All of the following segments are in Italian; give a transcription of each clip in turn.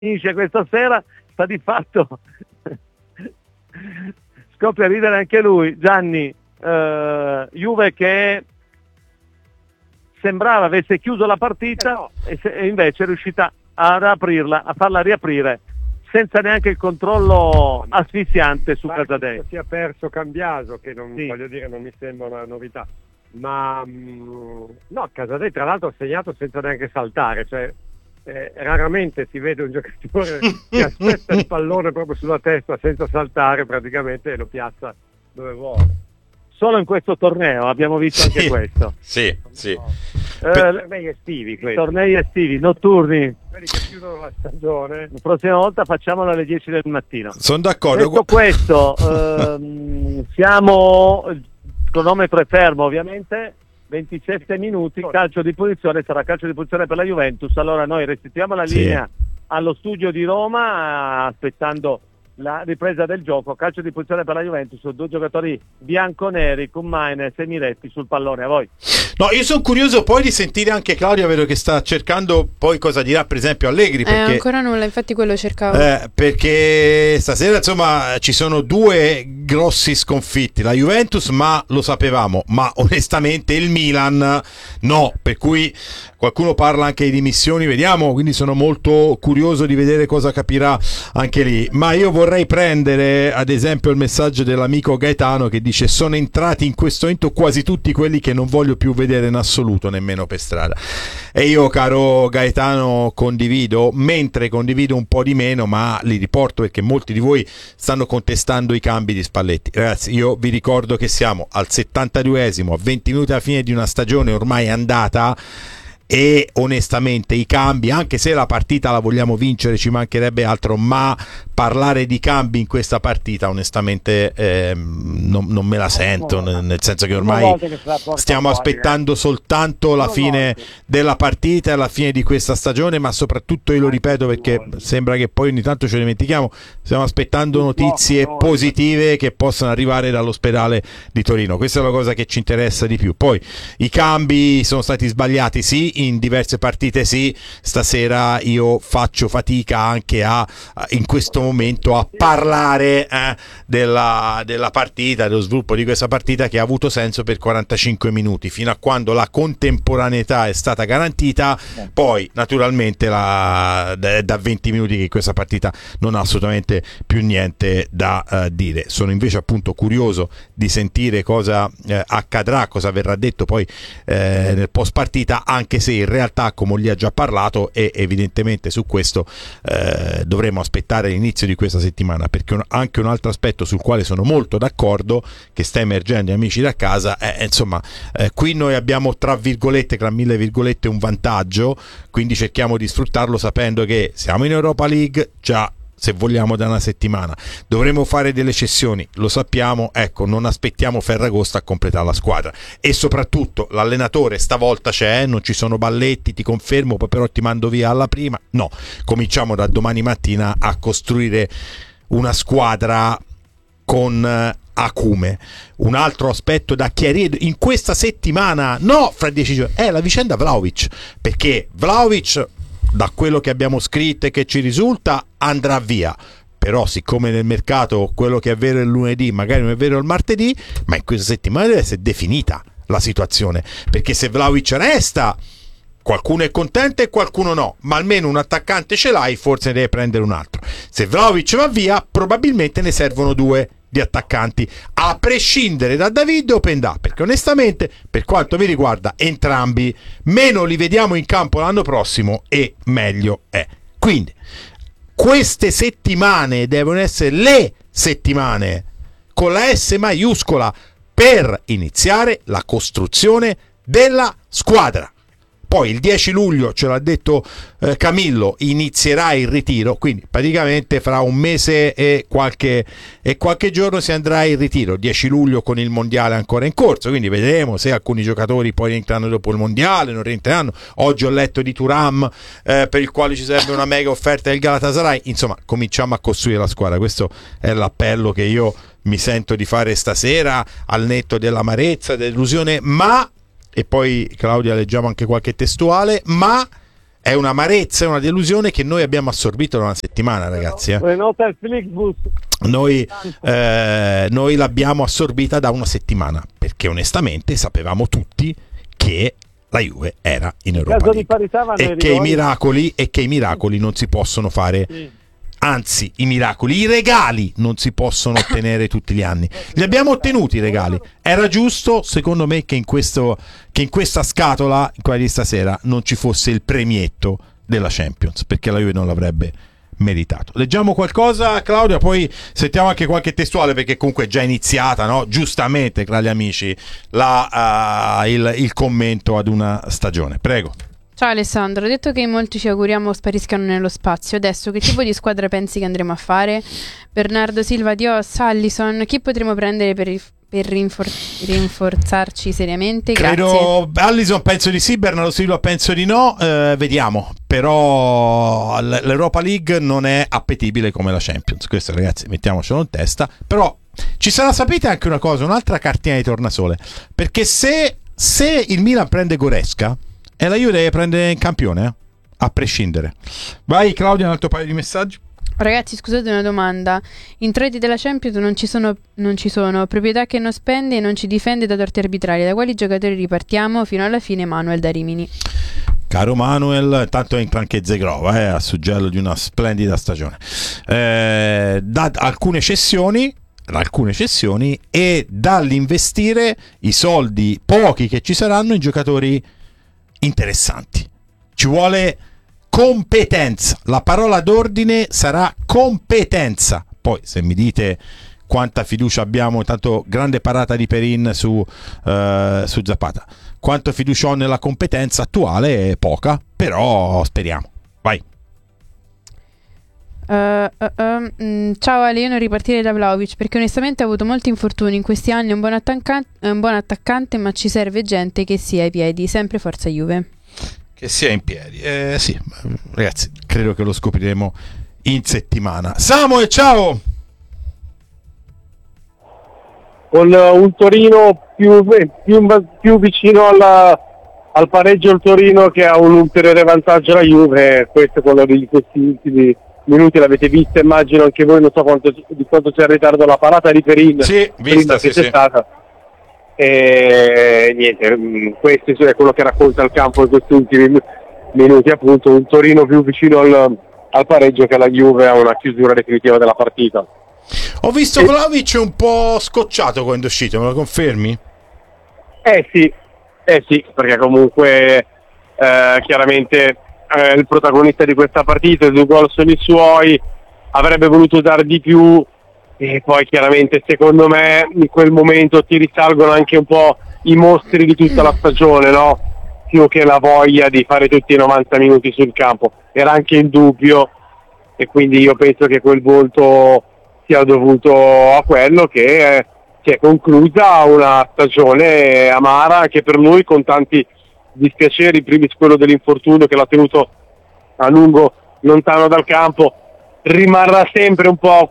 finisce questa sera, sta di fatto scoppia a ridere anche lui, Gianni. Juve che sembrava avesse chiuso la partita e invece è riuscita a riaprirla, a farla riaprire senza neanche il controllo asfissiante su Casadei. Si è perso Cambiaso, che non voglio dire, non mi sembra una novità, ma no, Casadei tra l'altro ha segnato senza neanche saltare, cioè raramente si vede un giocatore che aspetta il pallone proprio sulla testa senza saltare praticamente e lo piazza dove vuole. Solo in questo torneo abbiamo visto anche questo. Sì. Tornei estivi, tornei estivi, notturni. Quelli che chiudono la stagione. La prossima volta facciamolo alle 10 del mattino. Sono d'accordo. Detto questo, siamo, cronometro è fermo ovviamente, 27 minuti, calcio di punizione, sarà calcio di punizione per la Juventus. Allora noi restituiamo la linea allo studio di Roma, aspettando la ripresa del gioco. Calcio di punizione per la Juventus, due giocatori bianconeri, Kummaines e Miretti sul pallone. A voi. No, io sono curioso poi di sentire anche Claudia, vedo che sta cercando poi cosa dirà per esempio Allegri, perché ancora nulla, infatti quello cercavo, perché stasera insomma ci sono due grossi sconfitti, la Juventus ma lo sapevamo, ma onestamente il Milan no, per cui qualcuno parla anche di dimissioni, vediamo, quindi sono molto curioso di vedere cosa capirà anche lì. Ma io vorrei prendere ad esempio il messaggio dell'amico Gaetano che dice: sono entrati in questo momento quasi tutti quelli che non voglio più vedere in assoluto, nemmeno per strada. E io, caro Gaetano, condivido un po' di meno, ma li riporto perché molti di voi stanno contestando i cambi di Spalletti. Ragazzi, io vi ricordo che siamo al 72esimo, a 20 minuti alla fine di una stagione ormai andata, e onestamente i cambi, anche se la partita la vogliamo vincere, ci mancherebbe altro, ma parlare di cambi in questa partita onestamente non me la sento, nel senso che ormai stiamo aspettando soltanto la fine della partita e la fine di questa stagione, ma soprattutto, io lo ripeto perché sembra che poi ogni tanto ce ne dimentichiamo, stiamo aspettando notizie positive che possano arrivare dall'ospedale di Torino. Questa è la cosa che ci interessa di più. Poi i cambi sono stati sbagliati, sì, in diverse partite sì, stasera io faccio fatica anche in questo momento a parlare della partita, dello sviluppo di questa partita, che ha avuto senso per 45 minuti fino a quando la contemporaneità è stata garantita. Poi naturalmente da 20 minuti che questa partita non ha assolutamente più niente da dire. Sono invece appunto curioso di sentire cosa accadrà, cosa verrà detto poi nel post partita, anche se in realtà, come lì ha già parlato, e evidentemente su questo dovremo aspettare l'inizio di questa settimana, perché anche un altro aspetto sul quale sono molto d'accordo, che sta emergendo, amici da casa, qui noi abbiamo tra mille virgolette un vantaggio, quindi cerchiamo di sfruttarlo sapendo che siamo in Europa League già, se vogliamo, da una settimana. Dovremo fare delle cessioni, lo sappiamo, ecco, non aspettiamo Ferragosto a completare la squadra, e soprattutto l'allenatore stavolta c'è, non ci sono balletti, ti confermo, poi però ti mando via alla prima. No, cominciamo da domani mattina a costruire una squadra con acume. Un altro aspetto da chiarire in questa settimana, no, fra 10 giorni, è la vicenda Vlahovic, perché Vlahovic, da quello che abbiamo scritto e che ci risulta, andrà via. Però siccome nel mercato quello che è vero il lunedì magari non è vero il martedì, ma in questa settimana deve essere definita la situazione, perché se Vlahovic resta qualcuno è contento e qualcuno no, ma almeno un attaccante ce l'hai, forse ne deve prendere un altro. Se Vlahovic va via, probabilmente ne servono due di attaccanti, a prescindere da David o Pendà, perché onestamente, per quanto mi riguarda, entrambi meno li vediamo in campo l'anno prossimo e meglio è. Quindi queste settimane devono essere le settimane con la S maiuscola per iniziare la costruzione della squadra. Poi il 10 luglio, ce l'ha detto Camillo, inizierà il ritiro, quindi praticamente fra un mese e qualche giorno si andrà in ritiro. 10 luglio con il mondiale ancora in corso, quindi vedremo se alcuni giocatori poi rientreranno dopo il mondiale, non rientreranno. Oggi ho letto di Thuram per il quale ci sarebbe una mega offerta del Galatasaray. Insomma, cominciamo a costruire la squadra, questo è l'appello che io mi sento di fare stasera, al netto dell'amarezza, dell'illusione, ma, e poi Claudia leggiamo anche qualche testuale, ma è un'amarezza, è una delusione che noi abbiamo assorbito da una settimana, ragazzi. Noi l'abbiamo assorbita da una settimana, perché onestamente sapevamo tutti che la Juve era in Europa League e che i miracoli non si possono fare. Sì. Anzi, i miracoli, i regali non si possono ottenere tutti gli anni. Li abbiamo ottenuti i regali. Era giusto, secondo me, che in questa scatola, in quella di stasera, non ci fosse il premietto della Champions, perché la Juve non l'avrebbe meritato. Leggiamo qualcosa, Claudia, poi sentiamo anche qualche testuale, perché comunque è già iniziata, no? Giustamente, tra gli amici, il commento ad una stagione. Prego. Ciao Alessandro, detto che in molti ci auguriamo spariscano nello spazio, adesso che tipo di squadra pensi che andremo a fare? Bernardo Silva, Dios, Allison, chi potremo prendere per rinforzarci seriamente? Credo Allison, penso di sì, Bernardo Silva penso di no, vediamo, però l'Europa League non è appetibile come la Champions, questo ragazzi mettiamocelo in testa, però ci sarà, sapete anche una cosa, un'altra cartina di tornasole, perché se il Milan prende Goretzka, e la Juve deve prendere il campione, a prescindere. Vai Claudia, un altro paio di messaggi. Ragazzi, scusate una domanda. Introiti della Champions non ci sono, proprietà che non spende e non ci difende da torti arbitrali. Da quali giocatori ripartiamo? Fino alla fine Manuel da Rimini. Caro Manuel, tanto entra anche Zegrova, a suggello di una splendida stagione. Da alcune cessioni e dall'investire i soldi pochi che ci saranno in giocatori interessanti. Ci vuole competenza, la parola d'ordine sarà competenza. Poi se mi dite quanta fiducia abbiamo, tanto grande parata di Perin su Zapata, quanto fiducia ho nella competenza attuale? Poca, però speriamo. Vai. Ciao Ale, io non ripartirei da Vlahovic perché onestamente ha avuto molti infortuni in questi anni, è un buon attaccante, ma ci serve gente che sia ai piedi, sempre forza Juve. Che sia in piedi, sì, ragazzi, credo che lo scopriremo in settimana. Samuel, ciao! Con un Torino più vicino al pareggio il Torino, che ha un ulteriore vantaggio la Juve, questo è quello di questi ultimi minuti, l'avete vista, immagino anche voi, non so di quanto sia in ritardo la parata di Perin. Sì, vista, sì, sì. Stata. E niente, questo è quello che racconta il campo in questi ultimi minuti, appunto, un Torino più vicino al pareggio che la Juve a una chiusura definitiva della partita. Ho visto Vlahovic un po' scocciato quando è uscito, me lo confermi? Sì, perché comunque chiaramente il protagonista di questa partita, i 2 gol sono i suoi, avrebbe voluto dare di più e poi chiaramente secondo me in quel momento ti risalgono anche un po' i mostri di tutta la stagione, no? Più che la voglia di fare tutti i 90 minuti sul campo, era anche in dubbio e quindi io penso che quel volto sia dovuto a quello che si è conclusa una stagione amara anche per lui, con tanti dispiaceri, in primis quello dell'infortunio che l'ha tenuto a lungo lontano dal campo. Rimarrà sempre un po'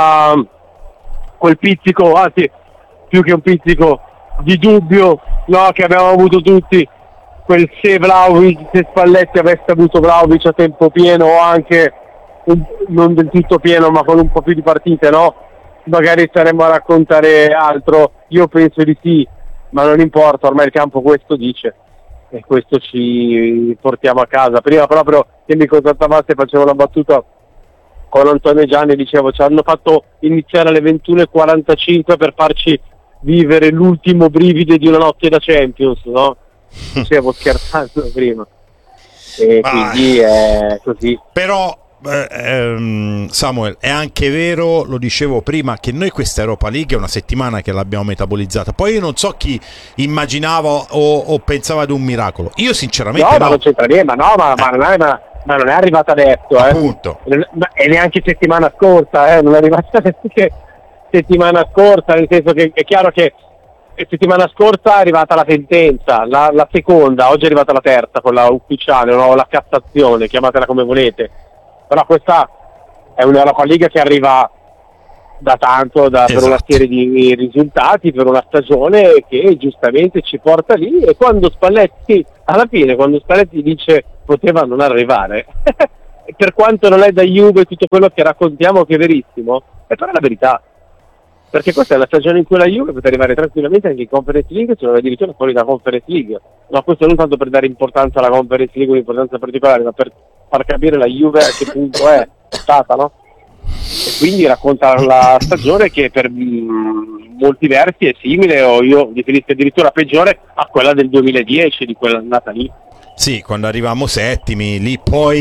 quel pizzico, anzi più che un pizzico di dubbio, no, che abbiamo avuto tutti, quel se Spalletti avesse avuto Vlahovic a tempo pieno o anche non del tutto pieno ma con un po' più di partite, no? Magari staremmo a raccontare altro. Io penso di sì, ma non importa, ormai il campo questo dice e questo ci portiamo a casa. Prima proprio che mi contattavaste facevo una battuta con Antonio Gianni, dicevo ci hanno fatto iniziare alle 21:45 per farci vivere l'ultimo brivido di una notte da Champions, no? Dicevo scherzando prima e quindi è così. Però Samuel, è anche vero, lo dicevo prima, che noi questa Europa League è una settimana che l'abbiamo metabolizzata. Poi io non so chi immaginava o pensava ad un miracolo. Io sinceramente no. Ma non c'entra niente, ma non è arrivata adesso, appunto. E neanche settimana scorsa, non è arrivata neanche settimana scorsa, nel senso che è chiaro che settimana scorsa è arrivata la sentenza, la seconda, oggi è arrivata la terza, quella ufficiale, no? La Cassazione, chiamatela come volete. Però questa è un'Europa League che arriva da tanto, esatto, per una serie di risultati, per una stagione che giustamente ci porta lì, e quando Spalletti dice poteva non arrivare. Per quanto non è da Juve tutto quello che raccontiamo che è verissimo, è però la verità. Perché questa è la stagione in cui la Juve poteva arrivare tranquillamente anche in Conference League, se non addirittura fuori da Conference League. No, questo non tanto per dare importanza alla Conference League, un'importanza particolare, ma per far capire la Juve a che punto è stata, no? E quindi racconta la stagione che per molti versi è simile, o io definisco addirittura peggiore, a quella del 2010, di quella andata lì. Sì, quando arrivavamo settimi, lì poi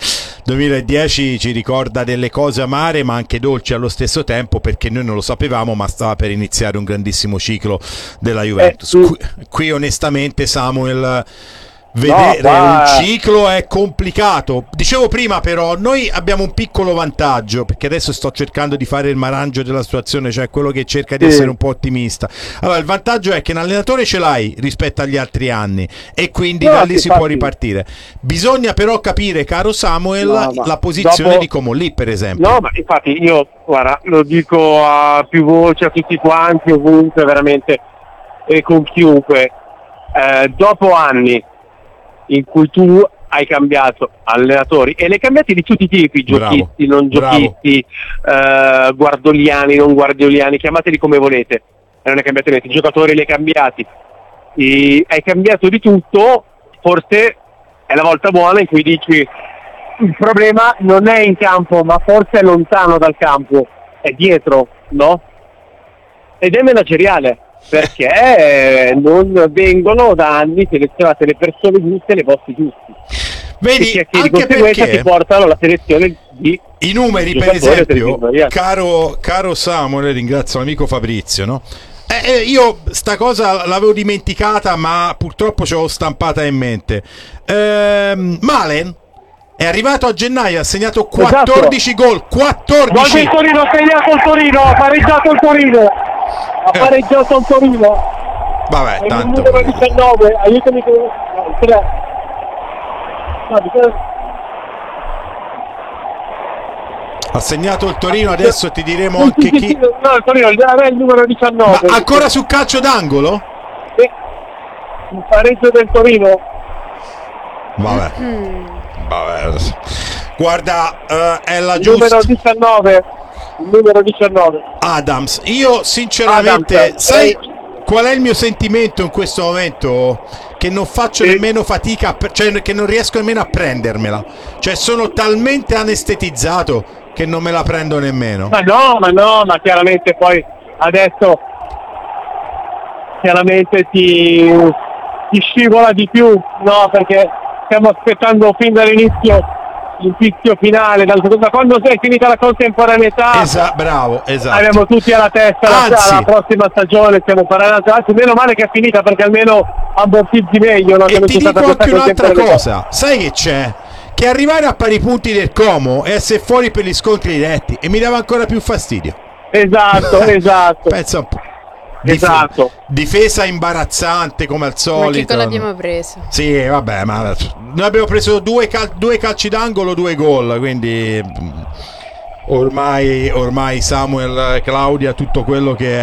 2010 ci ricorda delle cose amare ma anche dolci allo stesso tempo, perché noi non lo sapevamo, ma stava per iniziare un grandissimo ciclo della Juventus. Qui onestamente, Samuel, vedere un ciclo è complicato. Dicevo prima, però, noi abbiamo un piccolo vantaggio, perché adesso sto cercando di fare il marangio della situazione, cioè quello che cerca di essere un po' ottimista. Allora, il vantaggio è che un allenatore ce l'hai rispetto agli altri anni, e quindi da lì si può ripartire. Bisogna però capire, caro Samuel, la posizione di Comolli, per esempio. No, ma infatti io, guarda, lo dico a più voce, a tutti quanti, ovunque, veramente, e con chiunque. Dopo anni in cui tu hai cambiato allenatori, e le cambiati di tutti i tipi, giochisti, non giochisti, guardoliani, non guardoliani, chiamateli come volete, non è cambiato niente, i giocatori li hai cambiati, hai cambiato di tutto. Forse è la volta buona in cui dici il problema non è in campo, ma forse è lontano dal campo, è dietro, no? Ed è manageriale, perché non vengono da anni selezionate le persone giuste, nei posti giusti. Vedi, che anche di conseguenza perché ti portano alla selezione di i numeri, per esempio, caro Samuel, ringrazio l'amico Fabrizio, no? Io sta cosa l'avevo dimenticata, ma purtroppo ce l'ho stampata in mente. Malen è arrivato a gennaio, ha segnato 14 gol. 14 gol del Torino, ha segnato il Torino, ha pareggiato il Torino. Ha pareggiato il Torino. Vabbè, tanto. Il numero 19, aiutami con... Ha segnato il Torino, adesso ti diremo anche chi. No, il Torino è il numero 19. Ma ancora su calcio d'angolo? Sì. Il pareggio del Torino. Vabbè. Guarda, è la giusta. Il numero 19. Adams. Io sinceramente, sai qual è il mio sentimento in questo momento? Che non faccio nemmeno fatica, cioè che non riesco nemmeno a prendermela. Cioè sono talmente anestetizzato che non me la prendo nemmeno. Ma chiaramente poi adesso chiaramente ti scivola di più, no? Perché stiamo aspettando fin dall'inizio il fischio finale, da quando è finita la contemporaneità. Bravo, esatto. Abbiamo tutti alla testa la prossima stagione, stiamo parlando, anzi meno male che è finita, perché almeno ammortizzi meglio, no? E ti dico anche un'altra cosa, sai che c'è? Che arrivare a pari punti del Como e essere fuori per gli scontri diretti, e mi dava ancora più fastidio. Esatto. Pensa un po'. Difesa imbarazzante come al solito. Ma che gol abbiamo preso? Sì, vabbè, ma noi abbiamo preso due calci d'angolo, 2 gol, quindi ormai Samuel, Claudia, tutto quello che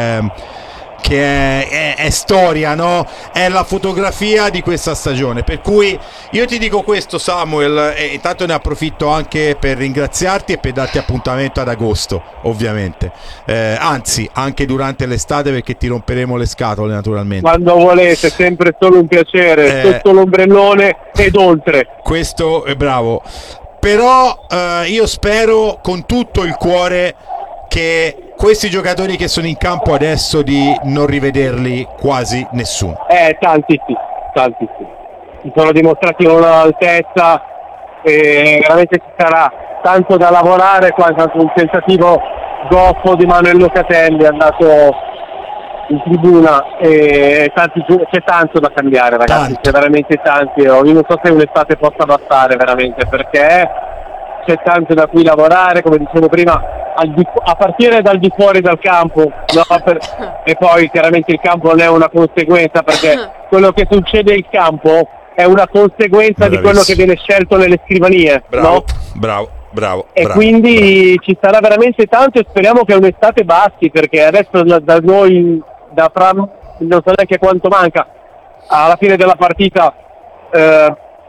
è storia, no? È la fotografia di questa stagione. Per cui io ti dico questo, Samuel, e intanto ne approfitto anche per ringraziarti e per darti appuntamento ad agosto, ovviamente, anzi anche durante l'estate, perché ti romperemo le scatole naturalmente quando volete, sempre solo un piacere, sotto l'ombrellone ed oltre. Questo è bravo, però io spero con tutto il cuore che questi giocatori che sono in campo adesso di non rivederli quasi nessuno. Tanti sì. Si sono dimostrati all'altezza, e veramente ci sarà tanto da lavorare. Qua è stato un tentativo goffo di Manuel Locatelli, è andato in tribuna, e c'è tanto da cambiare, ragazzi, c'è veramente tanti. Io non so se un'estate possa bastare veramente, perché c'è tanto da cui lavorare, come dicevo prima, a partire dal di fuori dal campo, no? E poi chiaramente il campo non è una conseguenza, perché quello che succede in campo è una conseguenza di quello che viene scelto nelle scrivanie. Bravo. E quindi ci sarà veramente tanto, e speriamo che un'estate basti, perché adesso da noi, non so neanche quanto manca alla fine della partita,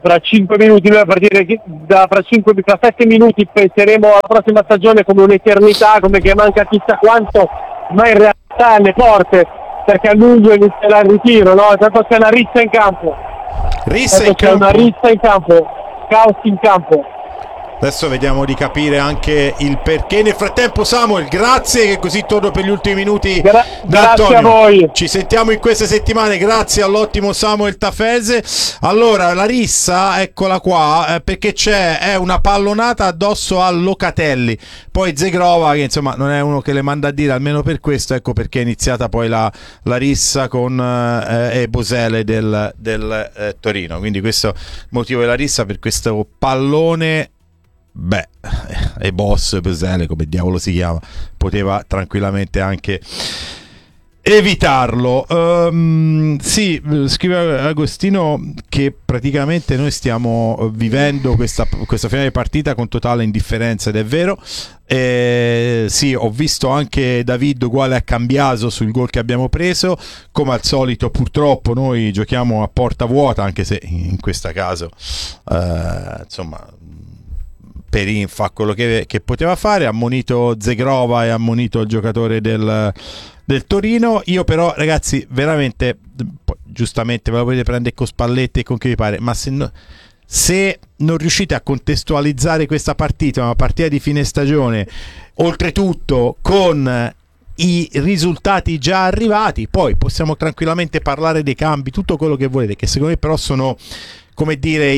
fra 5 minuti, noi a partire fra 7 minuti penseremo alla prossima stagione come un'eternità, come che manca chissà quanto, ma in realtà alle porte, perché a luglio inizierà il ritiro, no? Tanto c'è una rissa in campo. Una rissa in campo, caos in campo. Adesso vediamo di capire anche il perché. Nel frattempo, Samuel, grazie, che così torno per gli ultimi minuti da grazie Antonio. A voi. Ci sentiamo in queste settimane, grazie all'ottimo Samuel Tafese. Allora, la rissa, eccola qua, perché è una pallonata addosso a Locatelli. Poi Zegrova, che insomma non è uno che le manda a dire, almeno per questo, ecco perché è iniziata poi la rissa con Bosele del Torino. Quindi questo è il motivo della rissa, per questo pallone. Beh, e boss Pesele, come diavolo si chiama, poteva tranquillamente anche evitarlo. Sì, scrive Agostino che praticamente noi stiamo vivendo questa finale di partita con totale indifferenza, ed è vero. Sì, ho visto anche David uguale a Cambiaso sul gol che abbiamo preso. Come al solito, purtroppo noi giochiamo a porta vuota, anche se in questo caso insomma Perin fa quello che poteva fare, ha ammonito Zegrova e ha ammonito il giocatore del Torino. Io però, ragazzi, veramente, giustamente ve lo potete prendere con Spalletti e con chi vi pare, ma se non riuscite a contestualizzare questa partita, una partita di fine stagione, oltretutto con i risultati già arrivati, poi possiamo tranquillamente parlare dei cambi, tutto quello che volete, che secondo me però sono, come dire,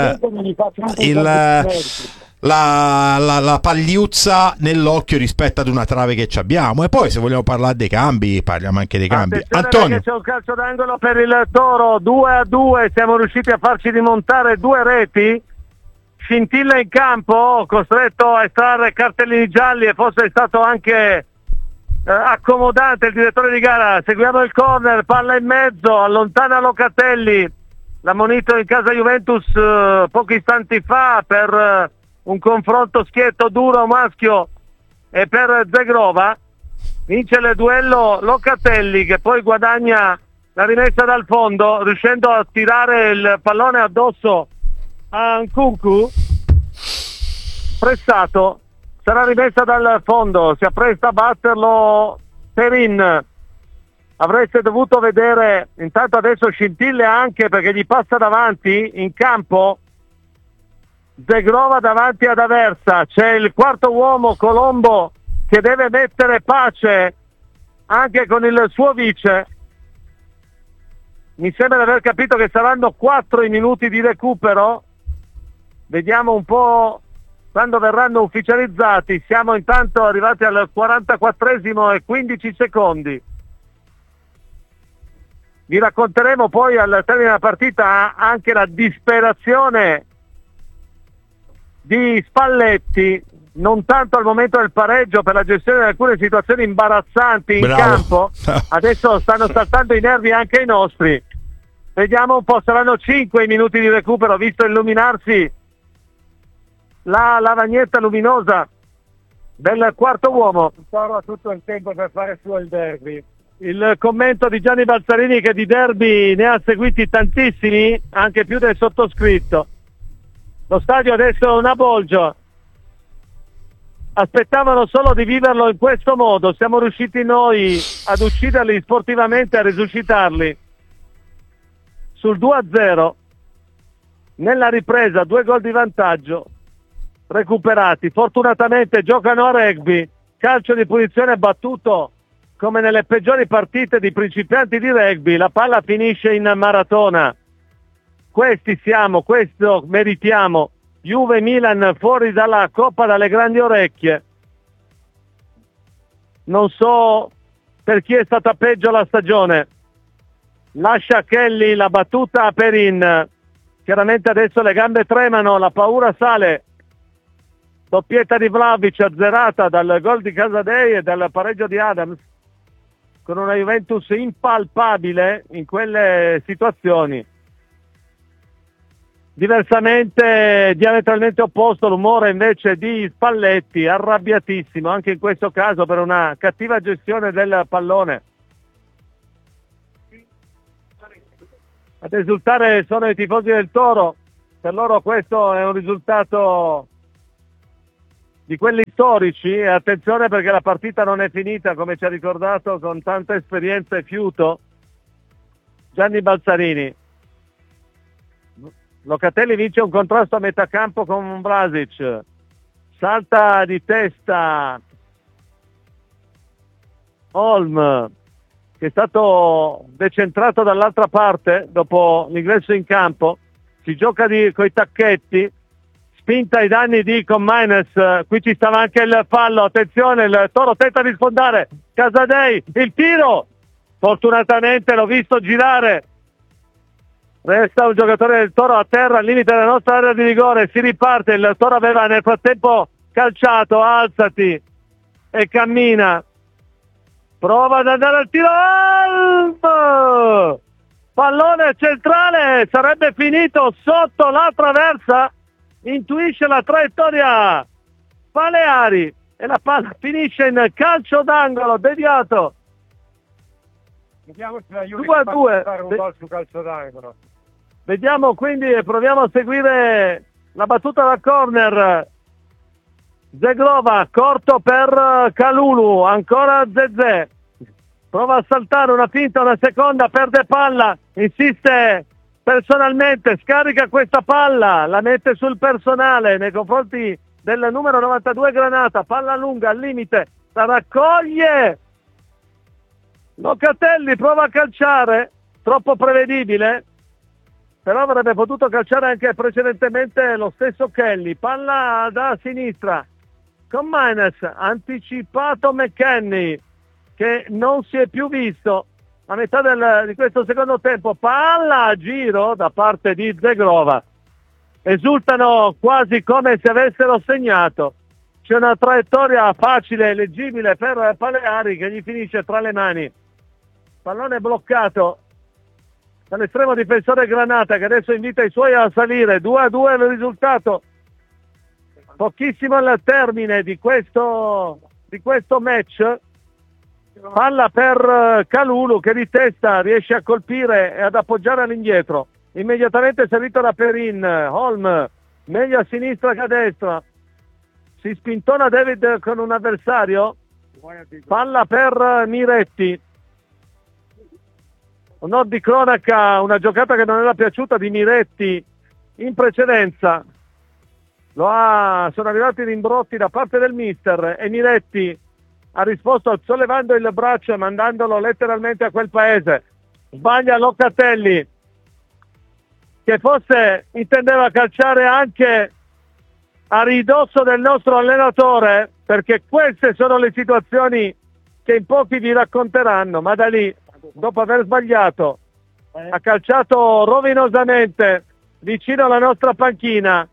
la pagliuzza nell'occhio rispetto ad una trave che abbiamo. E poi, se vogliamo parlare dei cambi, parliamo anche dei cambi. Antonio, c'è un calcio d'angolo per il Toro, 2-2, siamo riusciti a farci rimontare 2 reti. Scintilla in campo, costretto a estrarre cartellini gialli, e forse è stato anche accomodante il direttore di gara. Seguiamo il corner, palla in mezzo, allontana Locatelli, l'ha monito in casa Juventus pochi istanti fa per un confronto schietto, duro, maschio, e per Zegrova vince il duello Locatelli, che poi guadagna la rimessa dal fondo, riuscendo a tirare il pallone addosso a Nkunku. Pressato, sarà rimessa dal fondo, si appresta a batterlo Perin. Avreste dovuto vedere, intanto adesso scintille anche perché gli passa davanti in campo Zegrova davanti ad Aversa. C'è il quarto uomo, Colombo, che deve mettere pace anche con il suo vice. Mi sembra di aver capito che saranno 4 i minuti di recupero. Vediamo un po' quando verranno ufficializzati. Siamo intanto arrivati al 44esimo e 15 secondi. Vi racconteremo poi al termine della partita anche la disperazione di Spalletti, non tanto al momento del pareggio per la gestione di alcune situazioni imbarazzanti in campo. Adesso stanno saltando i nervi anche i nostri. Vediamo un po', saranno 5 i minuti di recupero, visto illuminarsi la lavagnetta luminosa del quarto uomo. Sarà tutto il tempo per fare su il derby. Il commento di Gianni Balzarini, che di derby ne ha seguiti tantissimi, anche più del sottoscritto. Lo stadio adesso è una bolgia. Aspettavano solo di viverlo in questo modo. Siamo riusciti noi ad ucciderli sportivamente, a risuscitarli. Sul 2-0, nella ripresa, 2 gol di vantaggio recuperati. Fortunatamente giocano a rugby, calcio di punizione battuto come nelle peggiori partite di principianti di rugby. La palla finisce in maratona. Questi siamo, questo meritiamo. Juve-Milan fuori dalla Coppa dalle grandi orecchie. Non so per chi è stata peggio la stagione. Lascia Kelly la battuta a Perin. Chiaramente adesso le gambe tremano, la paura sale. Doppietta di Vlahovic azzerata dal gol di Casadei e dal pareggio di Adams, con una Juventus impalpabile in quelle situazioni. Diversamente, diametralmente opposto l'umore invece di Spalletti, arrabbiatissimo anche in questo caso per una cattiva gestione del pallone. Ad esultare sono i tifosi del Toro, Per loro questo è un risultato di quelli storici, e attenzione perché la partita non è finita, come ci ha ricordato con tanta esperienza e fiuto Gianni Balzarini. Locatelli vince un contrasto a metà campo con Vlasic, salta di testa Holm, che è stato decentrato dall'altra parte dopo l'ingresso in campo, si gioca coi tacchetti, spinta ai danni di Comaines, qui ci stava anche il fallo, attenzione, il Toro tenta di sfondare, Casadei, il tiro, fortunatamente l'ho visto girare, resta un giocatore del Toro a terra al limite della nostra area di rigore, si riparte, il Toro aveva nel frattempo calciato, alzati e cammina, prova ad andare al tiro, pallone centrale, sarebbe finito sotto la traversa, intuisce la traiettoria Paleari e la palla finisce in calcio d'angolo deviato. Vediamo se la Juve 2-2. fare un gol su calcio d'angolo. Vediamo quindi e proviamo a seguire la battuta da corner. Zegrova, corto per Kalulu, ancora Zezé. Prova a saltare una finta, una seconda, perde palla, insiste personalmente, scarica questa palla, la mette sul personale nei confronti del numero 92 Granata, palla lunga al limite, la raccoglie. Locatelli prova a calciare, troppo prevedibile, però avrebbe potuto calciare anche precedentemente lo stesso Kelly, palla da sinistra, con Maines, anticipato McKennie, che non si è più visto a metà di questo secondo tempo, palla a giro da parte di Zegrova, esultano quasi come se avessero segnato, c'è una traiettoria facile e leggibile per Paleari che gli finisce tra le mani, pallone bloccato dall'estremo difensore Granata che adesso invita i suoi a salire, 2-2 il risultato, pochissimo al termine di questo match. Palla per Kalulu che di testa riesce a colpire e ad appoggiare all'indietro, immediatamente servito da Perin, Holm meglio a sinistra che a destra, si spintona David con un avversario, palla per Miretti, onor di cronaca, una giocata che non era piaciuta di Miretti in precedenza, sono arrivati rimbrotti da parte del mister e Miretti ha risposto sollevando il braccio e mandandolo letteralmente a quel paese. Sbaglia Locatelli che forse intendeva calciare anche a ridosso del nostro allenatore, perché queste sono le situazioni che in pochi vi racconteranno, ma da lì, dopo aver sbagliato, ha calciato rovinosamente vicino alla nostra panchina.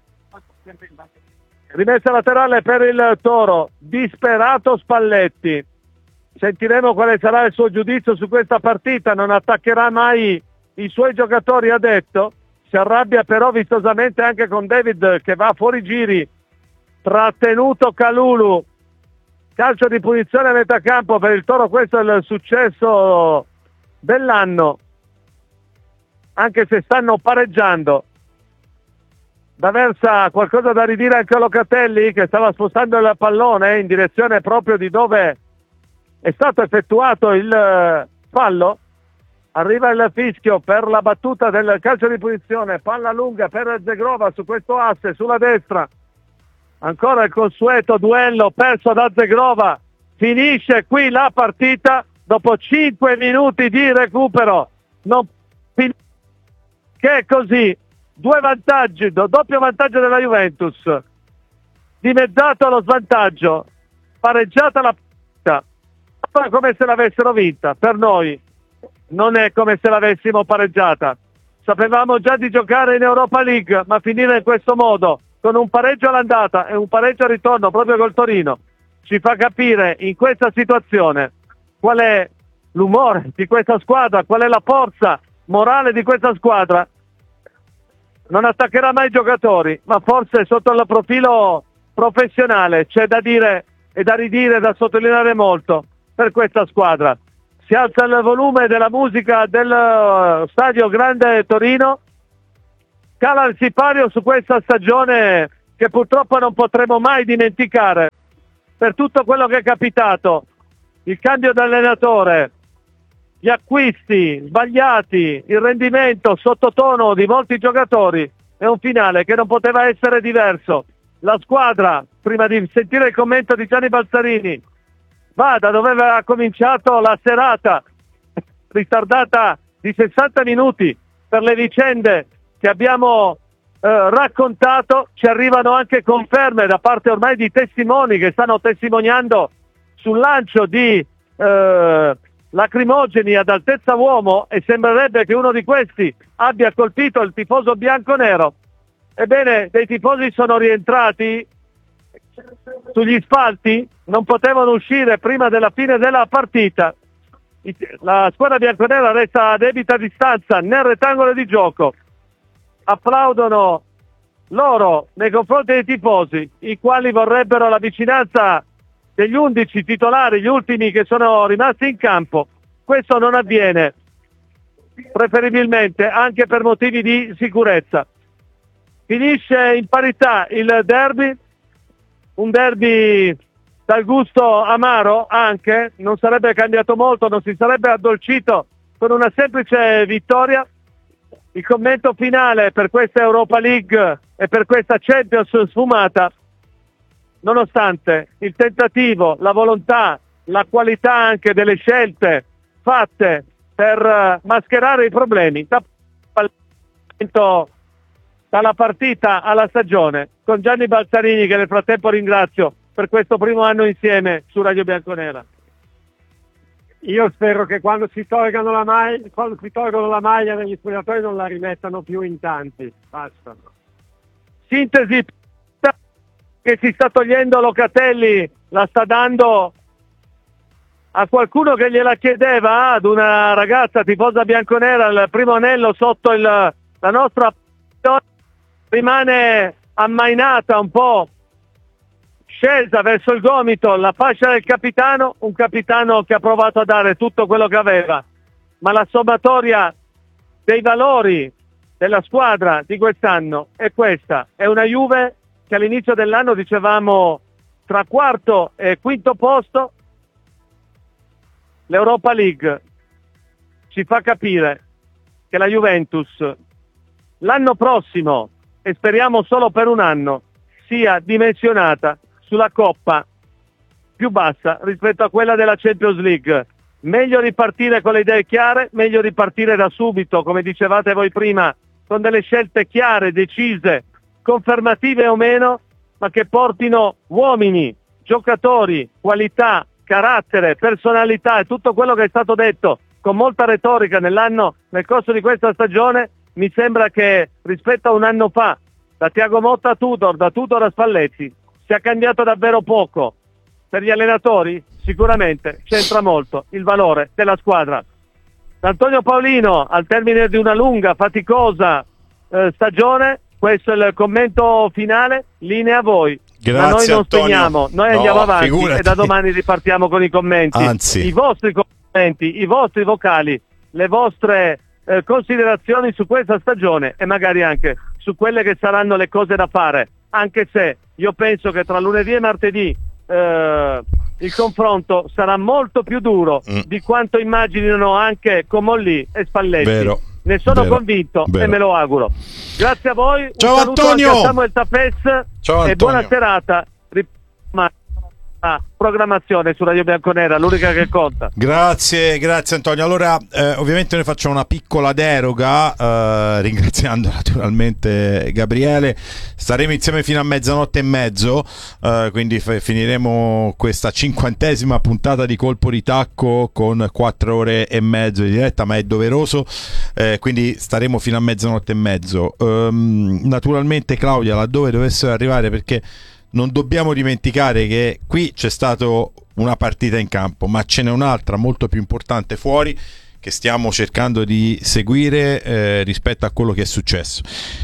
Rimessa laterale per il Toro, disperato Spalletti, sentiremo quale sarà il suo giudizio su questa partita, non attaccherà mai i suoi giocatori, ha detto, si arrabbia però vistosamente anche con David che va fuori giri, trattenuto Kalulu, calcio di punizione a metà campo per il Toro, questo è il successo dell'anno, anche se stanno pareggiando. D'Aversa qualcosa da ridire anche a Locatelli che stava spostando il pallone in direzione proprio di dove è stato effettuato il fallo. Arriva il fischio per la battuta del calcio di punizione, palla lunga per Zegrova su questo asse sulla destra, ancora il consueto duello perso da Zegrova, finisce qui la partita dopo 5 minuti di recupero, che è così. Due vantaggi, doppio vantaggio della Juventus, dimezzato lo svantaggio, pareggiata la partita, come se l'avessero vinta. Per noi non è come se l'avessimo pareggiata, sapevamo già di giocare in Europa League, ma finire in questo modo, con un pareggio all'andata e un pareggio al ritorno proprio col Torino, ci fa capire in questa situazione qual è l'umore di questa squadra, qual è la forza morale di questa squadra. Non attaccherà mai i giocatori, ma forse sotto il profilo professionale c'è da dire e da ridire, da sottolineare molto per questa squadra. Si alza il volume della musica del stadio Grande Torino, cala il sipario su questa stagione che purtroppo non potremo mai dimenticare per tutto quello che è capitato, il cambio di allenatore, gli acquisti sbagliati, il rendimento sottotono di molti giocatori e un finale che non poteva essere diverso. La squadra, prima di sentire il commento di Gianni Balzarini, va da dove aveva cominciato la serata, ritardata di 60 minuti per le vicende che abbiamo raccontato. Ci arrivano anche conferme da parte ormai di testimoni che stanno testimoniando sul lancio di lacrimogeni ad altezza uomo, e sembrerebbe che uno di questi abbia colpito il tifoso bianconero. Ebbene, dei tifosi sono rientrati sugli spalti, non potevano uscire prima della fine della partita. La squadra bianconera resta a debita distanza nel rettangolo di gioco. Applaudono loro nei confronti dei tifosi, i quali vorrebbero la vicinanza degli 11 titolari, gli ultimi che sono rimasti in campo. Questo non avviene, preferibilmente anche per motivi di sicurezza. Finisce in parità il derby, un derby dal gusto amaro anche, non sarebbe cambiato molto, non si sarebbe addolcito con una semplice vittoria. Il commento finale per questa Europa League e per questa Champions sfumata: nonostante il tentativo, la volontà, la qualità anche delle scelte fatte per mascherare i problemi, dalla partita alla stagione, con Gianni Balzarini, che nel frattempo ringrazio per questo primo anno insieme su Radio Bianconera. Io spero che quando si tolgono la maglia degli spogliatoi non la rimettano più in tanti. Basta. Sintesi che si sta togliendo Locatelli, la sta dando a qualcuno che gliela chiedeva, ad una ragazza tifosa bianconera, il primo anello sotto la nostra rimane ammainata, un po' scesa verso il gomito, la fascia del capitano, un capitano che ha provato a dare tutto quello che aveva, ma la sommatoria dei valori della squadra di quest'anno è questa. È una Juve che all'inizio dell'anno dicevamo tra quarto e quinto posto. L'Europa League ci fa capire che la Juventus l'anno prossimo, e speriamo solo per un anno, sia dimensionata sulla coppa più bassa rispetto a quella della Champions League. Meglio ripartire con le idee chiare, meglio ripartire da subito, come dicevate voi prima, con delle scelte chiare, decise, confermative o meno, ma che portino uomini, giocatori, qualità, carattere, personalità e tutto quello che è stato detto con molta retorica nel corso di questa stagione. Mi sembra che rispetto a un anno fa, da Thiago Motta a Tudor, da Tudor a Spalletti, sia cambiato davvero poco. Per gli allenatori sicuramente c'entra molto il valore della squadra. Da Antonio Paolino, al termine di una lunga, faticosa stagione, questo è il commento finale, linea a voi. Grazie, ma noi non Antonio. spegniamo, noi andiamo avanti, figurati. e da domani ripartiamo con i commenti. Anzi. I vostri commenti, i vostri vocali, le vostre considerazioni su questa stagione e magari anche su quelle che saranno le cose da fare, anche se io penso che tra lunedì e martedì il confronto sarà molto più duro di quanto immaginino anche Comolli e Spalletti. Vero. Ne sono Vero. convinto Vero. e me lo auguro. Grazie a voi, Ciao, un saluto Antonio. anche a Samuel Tafez. Ciao, e buona Antonio. serata. Programmazione su Radio Bianconera, l'unica che conta. Grazie Antonio. Allora ovviamente noi facciamo una piccola deroga, ringraziando naturalmente Gabriele. Staremo insieme fino a mezzanotte e mezzo, quindi finiremo questa 50ª puntata di Colpo di Tacco con 4 ore e mezzo di diretta, ma è doveroso, quindi staremo fino a mezzanotte e mezzo. Naturalmente Claudia, laddove dovessero arrivare, perché non dobbiamo dimenticare che qui c'è stato una partita in campo, ma ce n'è un'altra molto più importante fuori, che stiamo cercando di seguire rispetto a quello che è successo.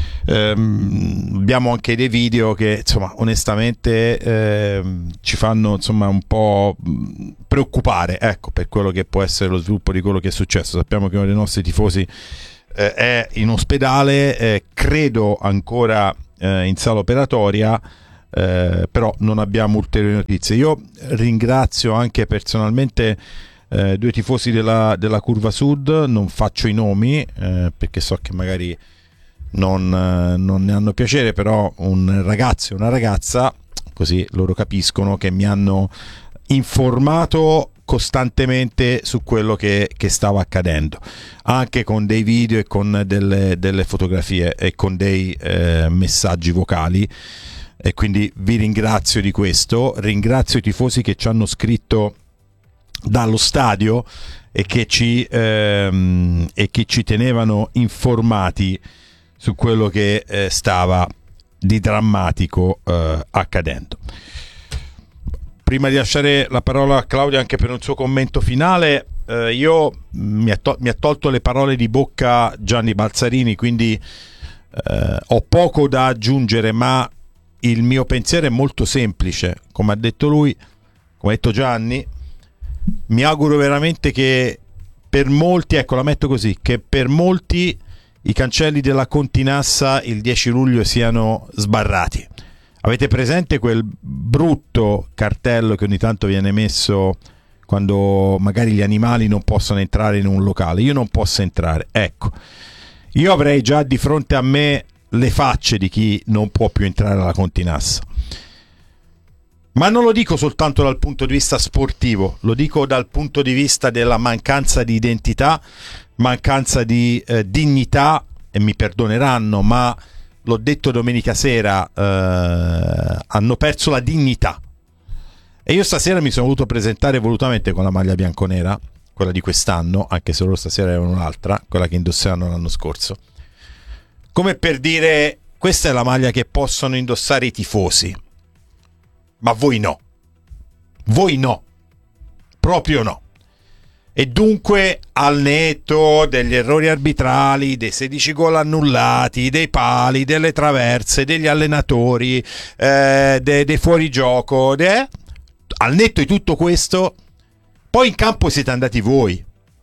Abbiamo anche dei video che insomma onestamente ci fanno insomma un po' preoccupare, ecco, per quello che può essere lo sviluppo di quello che è successo. Sappiamo che uno dei nostri tifosi è in ospedale, credo ancora in sala operatoria, però non abbiamo ulteriori notizie. Io ringrazio anche personalmente due tifosi della Curva Sud, non faccio i nomi perché so che magari non ne hanno piacere, però un ragazzo e una ragazza, così loro capiscono, che mi hanno informato costantemente su quello che stava accadendo, anche con dei video e con delle fotografie e con dei messaggi vocali, e quindi vi ringrazio di questo. Ringrazio i tifosi che ci hanno scritto dallo stadio e che ci tenevano informati su quello che stava di drammatico accadendo. Prima di lasciare la parola a Claudia anche per un suo commento finale, mi ha tolto le parole di bocca Gianni Balzarini, quindi ho poco da aggiungere, ma il mio pensiero è molto semplice. Come ha detto lui, come ha detto Gianni, mi auguro veramente che per molti, ecco, la metto così, che per molti i cancelli della Continassa il 10 luglio siano sbarrati. Avete presente quel brutto cartello che ogni tanto viene messo quando magari gli animali non possono entrare in un locale? Io non posso entrare. Ecco, io avrei già di fronte a me le facce di chi non può più entrare alla Continassa. Ma non lo dico soltanto dal punto di vista sportivo, lo dico dal punto di vista della mancanza di identità, mancanza di dignità, e mi perdoneranno, ma l'ho detto domenica sera, hanno perso la dignità. E io stasera mi sono voluto presentare volutamente con la maglia bianconera, quella di quest'anno, anche se loro stasera erano un'altra, quella che indossavano l'anno scorso, come per dire: questa è la maglia che possono indossare i tifosi, ma voi no, proprio no. E dunque, al netto degli errori arbitrali, dei 16 gol annullati, dei pali, delle traverse, degli allenatori, dei fuorigioco, al netto di tutto questo, poi in campo siete andati voi.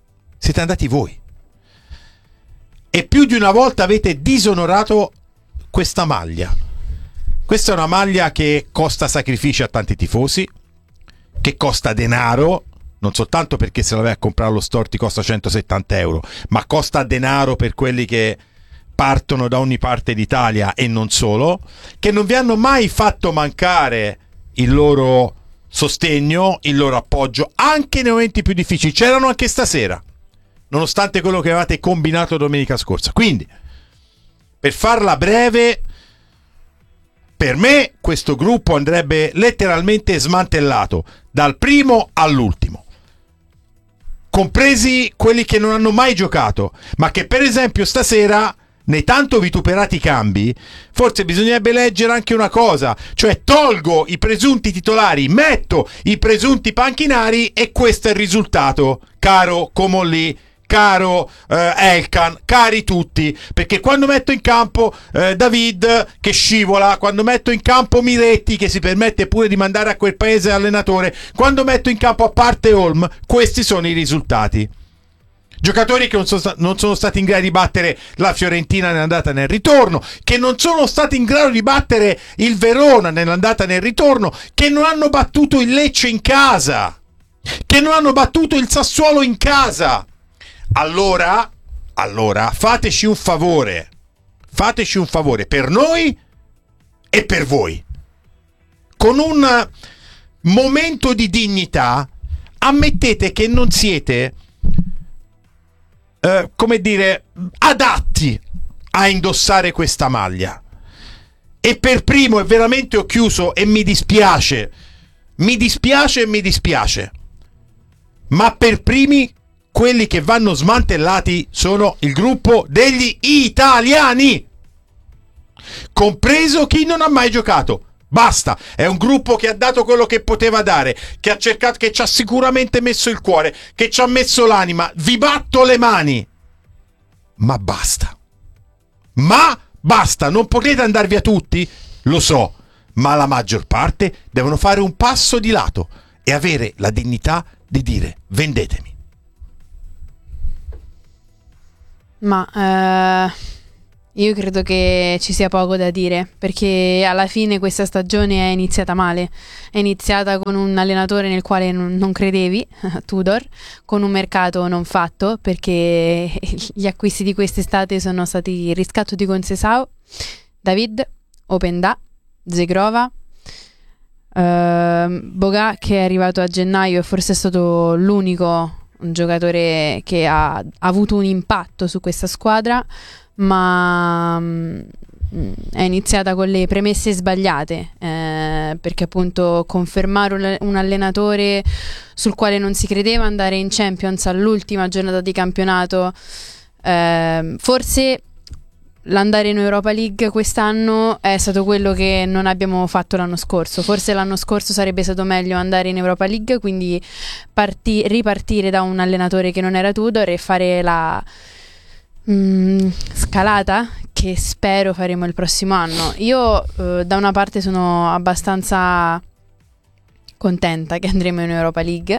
E più di una volta avete disonorato questa maglia. Questa è una maglia che costa sacrifici a tanti tifosi, che costa denaro, non soltanto perché se la vai a comprare allo store ti costa 170 euro, ma costa denaro per quelli che partono da ogni parte d'Italia e non solo, che non vi hanno mai fatto mancare il loro sostegno, il loro appoggio, anche nei momenti più difficili. C'erano anche stasera, nonostante quello che avevate combinato domenica scorsa. Quindi, per farla breve, per me questo gruppo andrebbe letteralmente smantellato, dal primo all'ultimo, compresi quelli che non hanno mai giocato, ma che per esempio stasera, nei tanto vituperati cambi, forse bisognerebbe leggere anche una cosa, cioè tolgo i presunti titolari, metto i presunti panchinari, e questo è il risultato, caro Comolli, caro Elkan, cari tutti, perché quando metto in campo David che scivola, quando metto in campo Miretti che si permette pure di mandare a quel paese allenatore, quando metto in campo a parte Holm, questi sono i risultati. Giocatori che non sono stati in grado di battere la Fiorentina nell'andata e nel ritorno, che non sono stati in grado di battere il Verona nell'andata e nel ritorno, che non hanno battuto il Lecce in casa, che non hanno battuto il Sassuolo in casa. Allora, fateci un favore per noi e per voi. Con un momento di dignità, ammettete che non siete, adatti a indossare questa maglia. E per primo, e veramente ho chiuso, e mi dispiace, ma per primi quelli che vanno smantellati sono il gruppo degli italiani, compreso chi non ha mai giocato. Basta, è un gruppo che ha dato quello che poteva dare, che ha cercato, che ci ha sicuramente messo il cuore, che ci ha messo l'anima. Vi batto le mani, ma basta, non potete andar via tutti, lo so, ma la maggior parte devono fare un passo di lato e avere la dignità di dire: vendetemi. Ma io credo che ci sia poco da dire, perché alla fine questa stagione è iniziata male. È iniziata con un allenatore nel quale non credevi, Tudor, con un mercato non fatto, perché gli acquisti di quest'estate sono stati il riscatto di Conceição, David, Openda, Zegrova, Boga, che è arrivato a gennaio e forse è stato l'unico giocatore che ha avuto un impatto su questa squadra, ma è iniziata con le premesse sbagliate, perché appunto confermare un allenatore sul quale non si credeva, andare in Champions all'ultima giornata di campionato, forse l'andare in Europa League quest'anno è stato quello che non abbiamo fatto l'anno scorso. Forse l'anno scorso sarebbe stato meglio andare in Europa League, quindi ripartire da un allenatore che non era Tudor e fare la scalata che spero faremo il prossimo anno. Io da una parte sono abbastanza contenta che andremo in Europa League,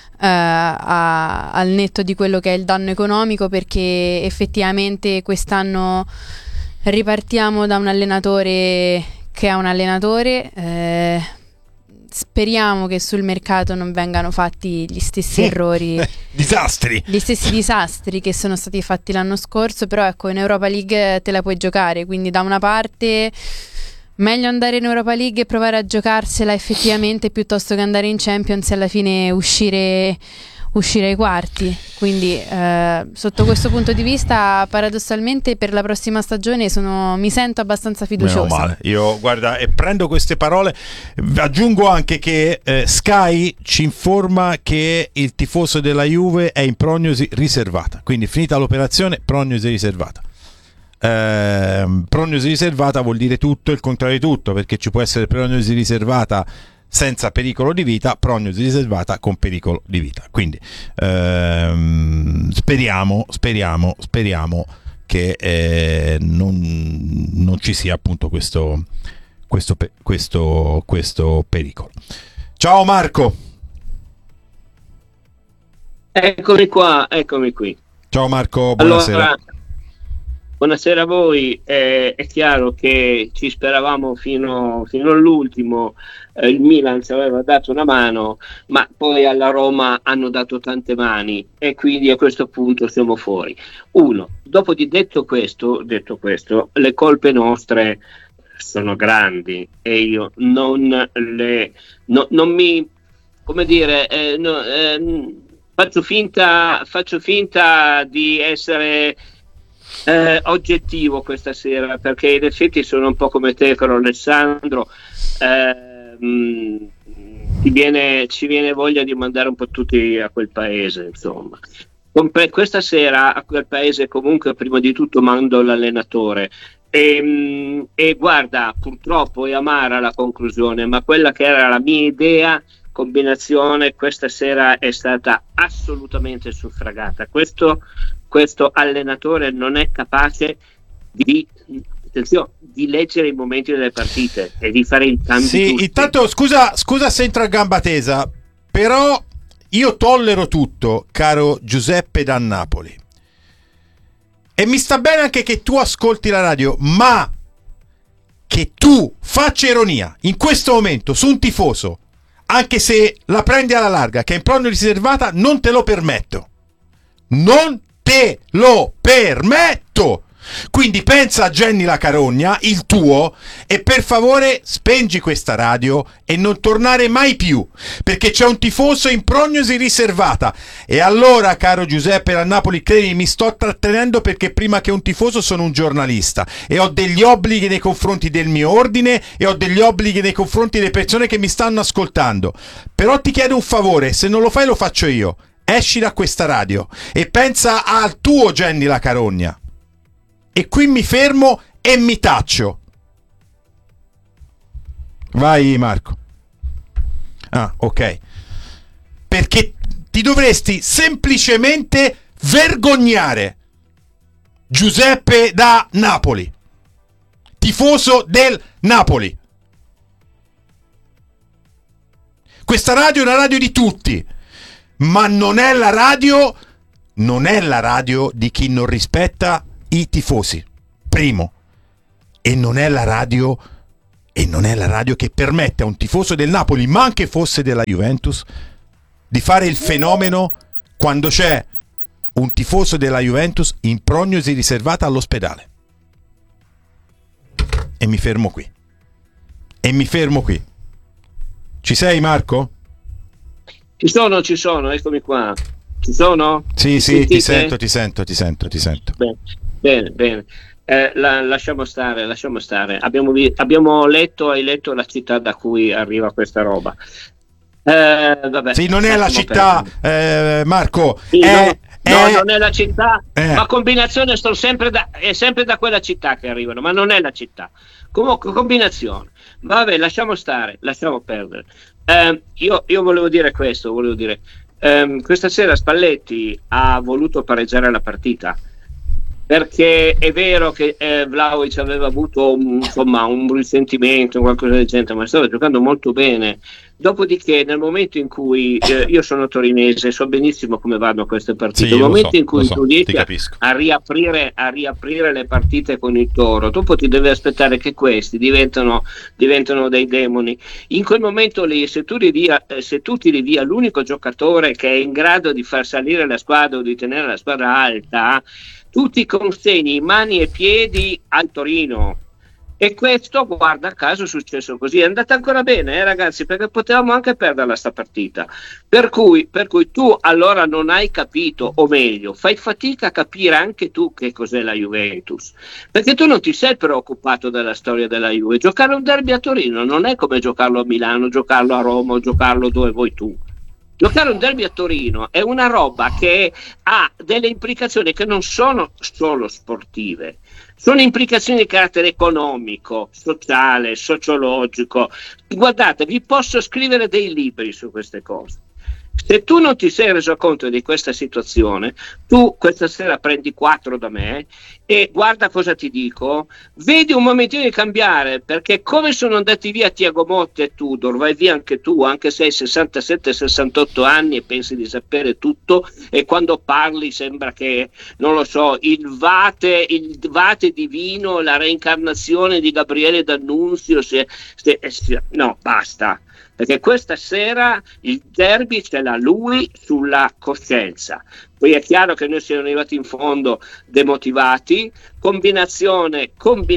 al netto di quello che è il danno economico, perché effettivamente quest'anno ripartiamo da un allenatore che è un allenatore. Speriamo che sul mercato non vengano fatti gli stessi errori, gli stessi disastri che sono stati fatti l'anno scorso. Però ecco, in Europa League te la puoi giocare, quindi da una parte meglio andare in Europa League e provare a giocarsela effettivamente, piuttosto che andare in Champions e alla fine uscire ai quarti. Quindi sotto questo punto di vista, paradossalmente, per la prossima stagione mi sento abbastanza fiduciosa. Meno male. Io guarda, e prendo queste parole, aggiungo anche che Sky ci informa che il tifoso della Juve è in prognosi riservata, quindi finita l'operazione, prognosi riservata. Prognosi riservata vuol dire tutto e il contrario di tutto, perché ci può essere prognosi riservata senza pericolo di vita, prognosi riservata con pericolo di vita. Quindi speriamo che non ci sia appunto questo pericolo. Ciao Marco. Eccomi qua, eccomi qui. Ciao Marco, buonasera. Allora, buonasera a voi. È chiaro che ci speravamo fino all'ultimo. Il Milan ci aveva dato una mano, ma poi alla Roma hanno dato tante mani e quindi a questo punto siamo fuori. Dopo di detto questo, le colpe nostre sono grandi e io non mi, come dire, faccio finta di essere oggettivo questa sera, perché in effetti sono un po' come te, caro Alessandro. Ci viene voglia di mandare un po' tutti a quel paese, insomma. Questa sera a quel paese comunque prima di tutto mando l'allenatore e guarda, purtroppo è amara la conclusione, ma quella che era la mia idea combinazione questa sera è stata assolutamente suffragata. Questo allenatore non è capace di leggere i momenti delle partite e di fare il cambio. Sì, intanto scusa se entro a gamba tesa, però io tollero tutto, caro Giuseppe da Napoli, e mi sta bene anche che tu ascolti la radio, ma che tu faccia ironia in questo momento su un tifoso, anche se la prendi alla larga, che è in prognosi riservata, non te lo permetto. Non te lo permetto. Quindi pensa a Jenny La Carogna, il tuo, e per favore spengi questa radio e non tornare mai più, perché c'è un tifoso in prognosi riservata. E allora, caro Giuseppe da Napoli, credimi, mi sto trattenendo, perché prima che un tifoso sono un giornalista e ho degli obblighi nei confronti del mio ordine e ho degli obblighi nei confronti delle persone che mi stanno ascoltando. Però ti chiedo un favore, se non lo fai lo faccio io: esci da questa radio e pensa al tuo Jenny La Carogna. E qui mi fermo e mi taccio. Vai Marco. Ah, ok. Perché ti dovresti semplicemente vergognare. Giuseppe da Napoli, tifoso del Napoli. Questa radio è una radio di tutti, ma non è la radio non è la radio di chi non rispetta i tifosi, primo, e non è la radio che permette a un tifoso del Napoli, ma anche fosse della Juventus, di fare il fenomeno quando c'è un tifoso della Juventus in prognosi riservata all'ospedale. E mi fermo qui. Ci sei, Marco? Ci sono, eccomi qua. Ci sono? Sì, ti sento. Bene. Lasciamo stare. Hai letto la città da cui arriva questa roba. Vabbè, sì, non è la città, Marco. Sì, non è la città, ma combinazione è sempre da quella città che arrivano, ma non è la città. Comunque, combinazione. Vabbè, lasciamo stare, lasciamo perdere. Io volevo dire questo, questa sera Spalletti ha voluto pareggiare la partita, perché è vero che Vlahovic aveva avuto un risentimento, qualcosa del genere, ma stava giocando molto bene. Dopodiché, nel momento in cui io sono torinese, so benissimo come vanno queste partite, nel momento in cui tu riesci a riaprire le partite con il Toro, dopo ti devi aspettare che questi diventano dei demoni. In quel momento lì, se tu tiri via l'unico giocatore che è in grado di far salire la squadra o di tenere la squadra alta, tu ti consegni mani e piedi al Torino. E questo, guarda caso, è successo così. È andata ancora bene, ragazzi, perché potevamo anche perderla sta partita. Per cui tu allora non hai capito, o meglio, fai fatica a capire anche tu che cos'è la Juventus, perché tu non ti sei preoccupato della storia della Juve. Giocare un derby a Torino non è come giocarlo a Milano, giocarlo a Roma o giocarlo dove vuoi tu. Giocare un derby a Torino è una roba che ha delle implicazioni che non sono solo sportive, sono implicazioni di carattere economico, sociale, sociologico. Guardate, vi posso scrivere dei libri su queste cose. Se tu non ti sei reso conto di questa situazione, tu questa sera prendi 4 da me e guarda cosa ti dico, vedi un momentino di cambiare, perché come sono andati via Thiago Motta e Tudor, vai via anche tu, anche se hai 67-68 anni e pensi di sapere tutto, e quando parli sembra che, non lo so, il vate divino, la reincarnazione di Gabriele D'Annunzio, no, basta. Perché questa sera il derby ce l'ha lui sulla coscienza. Poi è chiaro che noi siamo arrivati in fondo demotivati, combinazione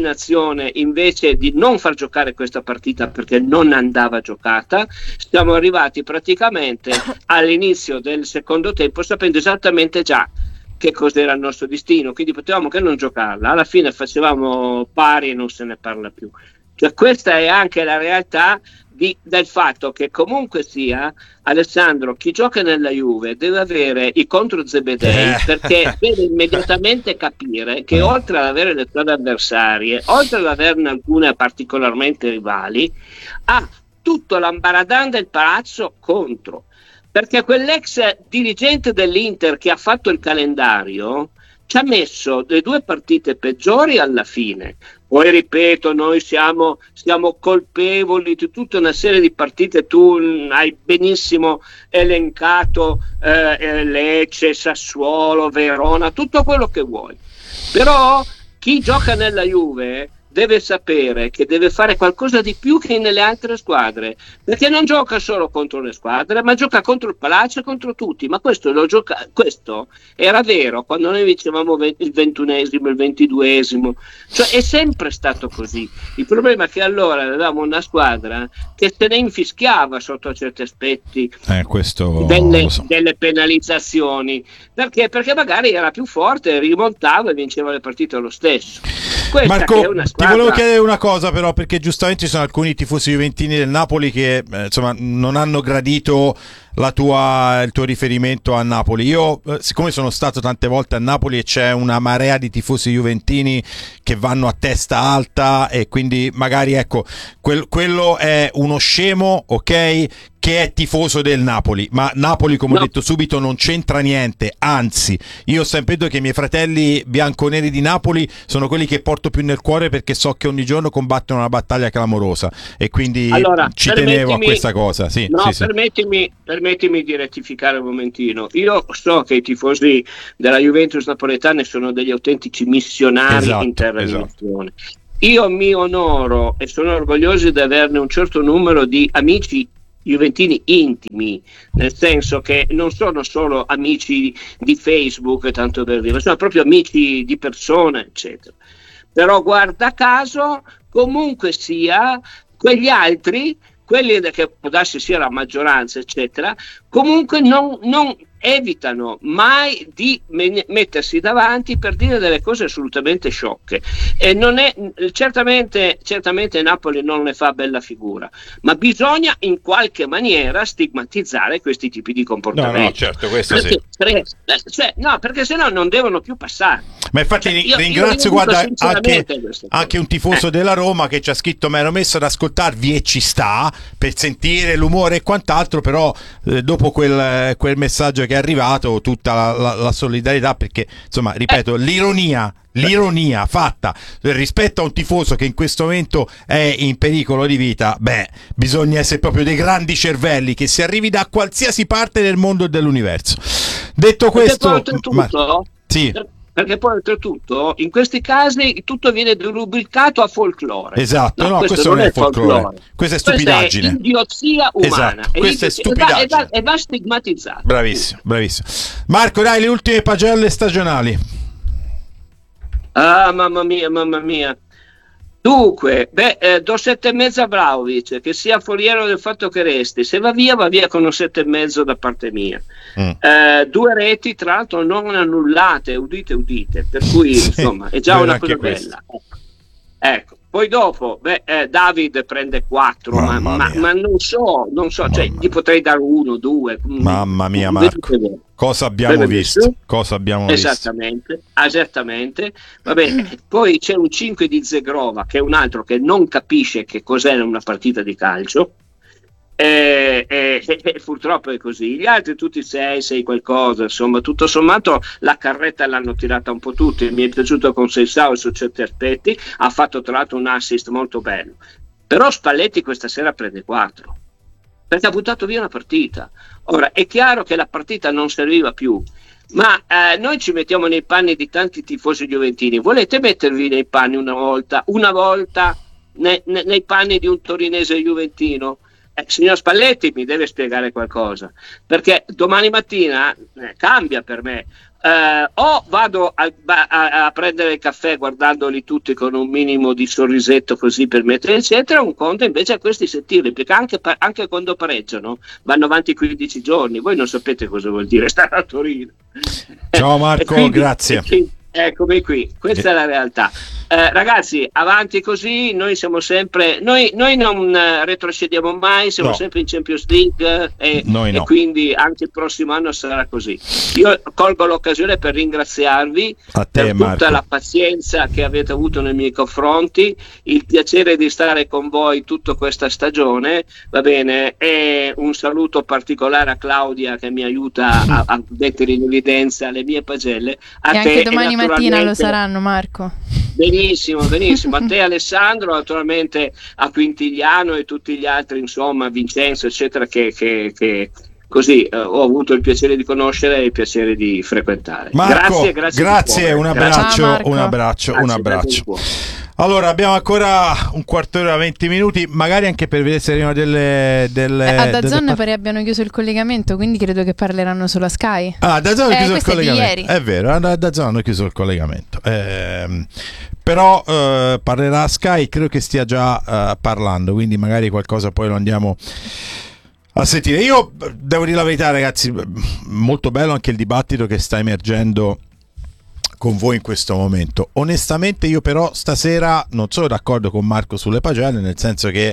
invece di non far giocare questa partita perché non andava giocata. Siamo arrivati praticamente all'inizio del secondo tempo sapendo esattamente già che cos'era il nostro destino, quindi potevamo che non giocarla, alla fine facevamo pari e non se ne parla più. Cioè, questa è anche la realtà del fatto che comunque sia, Alessandro, chi gioca nella Juve deve avere i contro Zebedei, perché deve immediatamente capire che oltre ad avere le squadre avversarie, oltre ad averne alcune particolarmente rivali, ha tutto l'ambaradan del palazzo contro, perché quell'ex dirigente dell'Inter che ha fatto il calendario ci ha messo le 2 partite peggiori alla fine. Poi ripeto, noi siamo colpevoli di tutta una serie di partite, tu hai benissimo elencato Lecce, Sassuolo, Verona, tutto quello che vuoi. Però chi gioca nella Juve deve sapere che deve fare qualcosa di più che nelle altre squadre, perché non gioca solo contro le squadre, ma gioca contro il Palazzo e contro tutti. Ma questo era vero quando noi vincevamo il 21esimo, il 22esimo, cioè è sempre stato così. Il problema è che allora avevamo una squadra che se ne infischiava sotto certi aspetti delle penalizzazioni, perché magari era più forte, rimontava e vinceva le partite lo stesso. Marco, ti volevo chiedere una cosa però, perché giustamente ci sono alcuni tifosi juventini del Napoli che insomma non hanno gradito il tuo riferimento a Napoli. Io siccome sono stato tante volte a Napoli e c'è una marea di tifosi juventini che vanno a testa alta, e quindi magari ecco quello è uno scemo, ok, che è tifoso del Napoli, ma Napoli, come ho detto subito, non c'entra niente, anzi io ho sempre detto che i miei fratelli bianconeri di Napoli sono quelli che porto più nel cuore, perché so che ogni giorno combattono una battaglia clamorosa, e quindi ci tenevo a questa cosa. Sì, no, sì. Permettimi di rettificare un momentino. Io so che i tifosi della Juventus napoletana sono degli autentici missionari in terra di nazione. Io mi onoro e sono orgoglioso di averne un certo numero di amici juventini intimi, nel senso che non sono solo amici di Facebook, tanto per dire, sono proprio amici di persone, eccetera. Però guarda caso, comunque sia, quegli altri, quelli che può darsi sia la maggioranza, eccetera, comunque non evitano mai di mettersi davanti per dire delle cose assolutamente sciocche, e non è certamente Napoli non ne fa bella figura, ma bisogna in qualche maniera stigmatizzare questi tipi di comportamenti. No, certo, questo perché sennò non devono più passare. Ma infatti ringrazio, guarda, anche un tifoso della Roma che ci ha scritto: mi ero messo ad ascoltarvi e ci sta, per sentire l'umore e quant'altro, però dopo quel messaggio che è arrivato, tutta la solidarietà, perché insomma, ripeto, l'ironia fatta rispetto a un tifoso che in questo momento è in pericolo di vita, bisogna essere proprio dei grandi cervelli, che si arrivi da qualsiasi parte del mondo e dell'universo. Detto questo, perché poi oltretutto in questi casi tutto viene derubricato a folklore. Esatto, no, questo non è folklore. Questa è stupidaggine. Questa è idiozia umana. Esatto, questa è stupidaggine. E va stigmatizzato. Bravissimo. Marco, dai, le ultime pagelle stagionali. Ah, mamma mia. Dunque, do 7,5 a Vlahovic, che sia foriero del fatto che resti. Se va via con un 7,5 da parte mia. 2 reti, tra l'altro non annullate, udite, per cui insomma è già una cosa bella. Ecco. Poi dopo, David prende 4, ma non so, cioè gli potrei dare 1, 2. Mamma mia, Marco. Cosa abbiamo visto? Esattamente. Va bene. Poi c'è un 5 di Zegrova, che è un altro che non capisce che cos'è una partita di calcio. Purtroppo è così. Gli altri tutti 6 qualcosa, insomma, tutto sommato la carretta l'hanno tirata un po' tutti. Mi è piaciuto con Sensao su certi aspetti, ha fatto tra l'altro un assist molto bello, però Spalletti questa sera prende 4 perché ha buttato via una partita. Ora è chiaro che la partita non serviva più, ma noi ci mettiamo nei panni di tanti tifosi juventini. Volete mettervi nei panni una volta nei panni di un torinese juventino? Signor Spalletti mi deve spiegare qualcosa, perché domani mattina cambia per me. O vado a prendere il caffè guardandoli tutti con un minimo di sorrisetto così per mettere eccetera, un conto invece a questi sentirli, perché anche quando pareggiano vanno avanti 15 giorni. Voi non sapete cosa vuol dire stare a Torino. Ciao Marco, quindi, grazie. Eccomi qui, questa è la realtà. Ragazzi, avanti così, noi siamo sempre, noi non retrocediamo mai, siamo sempre in Champions League e quindi anche il prossimo anno sarà così. Io colgo l'occasione per ringraziarvi per tutta la pazienza che avete avuto nei miei confronti, il piacere di stare con voi tutta questa stagione, va bene, e un saluto particolare a Claudia che mi aiuta a mettere in evidenza le mie pagelle. E anche domani mattina lo saranno, Marco. Benissimo, a te Alessandro, naturalmente a Quintigliano e tutti gli altri, insomma, Vincenzo, eccetera, che così ho avuto il piacere di conoscere e il piacere di frequentare. Marco, grazie, un abbraccio. Allora, abbiamo ancora un quarto d'ora, 20 minuti, magari anche per vedere se arrivano delle a DAZN pare abbiano chiuso il collegamento, quindi credo che parleranno solo a Sky. DAZN hanno chiuso il collegamento. È vero, DAZN hanno chiuso il collegamento. Però parlerà Sky, credo che stia già parlando, quindi magari qualcosa poi lo andiamo a sentire. Io devo dire la verità, ragazzi, molto bello anche il dibattito che sta emergendo con voi in questo momento. Onestamente io però stasera non sono d'accordo con Marco sulle pagelle, nel senso che